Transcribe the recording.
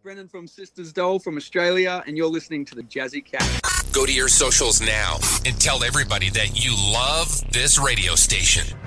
Brennan from Sisters Dole from Australia, and you're listening to the Jazzy Cat. Go to your socials now and tell everybody that you love this radio station.